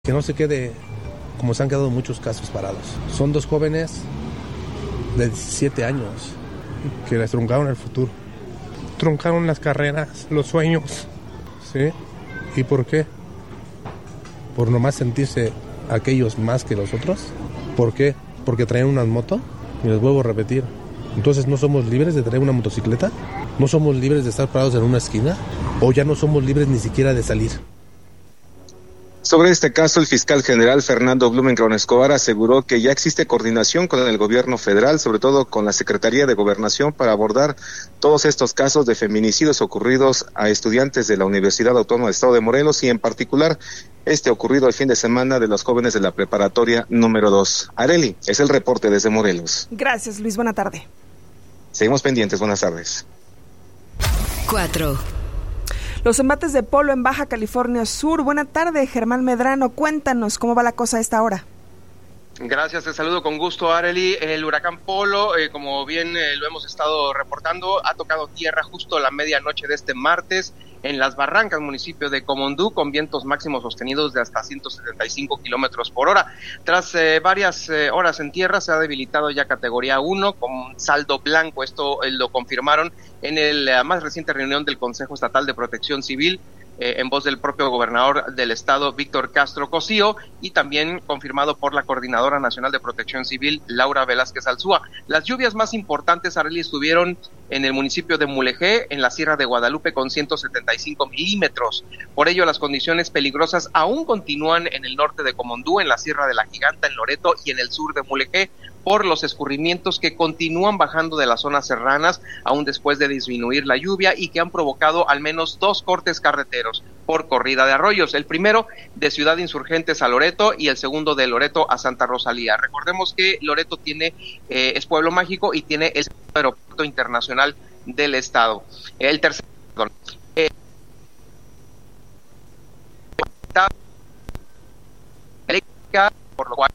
Que no se quede como se han quedado muchos casos parados. Son 2 jóvenes de 17 años que les truncaron el futuro. Truncaron las carreras, los sueños. ¿Sí? ¿Y por qué? ¿Por nomás sentirse aquellos más que los otros? ¿Por qué? ¿Porque traen una moto? Y les vuelvo a repetir. Entonces, ¿no somos libres de traer una motocicleta? ¿No somos libres de estar parados en una esquina? ¿O ya no somos libres ni siquiera de salir? Sobre este caso, el fiscal general Fernando Blumenkron Escobar aseguró que ya existe coordinación con el gobierno federal, sobre todo con la Secretaría de Gobernación, para abordar todos estos casos de feminicidios ocurridos a estudiantes de la Universidad Autónoma del Estado de Morelos y en particular este ocurrido el fin de semana de los jóvenes de la preparatoria número 2. Areli, es el reporte desde Morelos. Gracias, Luis. Buena tarde. Seguimos pendientes. Buenas tardes. 4. Los embates de polo en Baja California Sur. Buena tarde, Germán Medrano. Cuéntanos cómo va la cosa a esta hora. Gracias, te saludo con gusto, Arely. El huracán Polo, como bien lo hemos estado reportando, ha tocado tierra justo a la medianoche de este martes en Las Barrancas, municipio de Comondú, con vientos máximos sostenidos de hasta 175 kilómetros por hora. Tras varias horas en tierra, se ha debilitado ya categoría 1 con saldo blanco. Esto lo confirmaron en la más reciente reunión del Consejo Estatal de Protección Civil, en voz del propio gobernador del estado, Víctor Castro Cosío, y también confirmado por la Coordinadora Nacional de Protección Civil, Laura Velázquez Alzúa. Las lluvias más importantes, Arely, estuvieron en el municipio de Mulegé, en la Sierra de Guadalupe, con 175 milímetros. Por ello, las condiciones peligrosas aún continúan en el norte de Comondú, en la Sierra de la Giganta, en Loreto y en el sur de Mulegé, por los escurrimientos que continúan bajando de las zonas serranas, aún después de disminuir la lluvia, y que han provocado al menos 2 cortes carreteros por corrida de arroyos. El primero de Ciudad Insurgentes a Loreto y el segundo de Loreto a Santa Rosalía. Recordemos que Loreto es pueblo mágico y tiene el aeropuerto internacional del estado. El tercer, por lo cual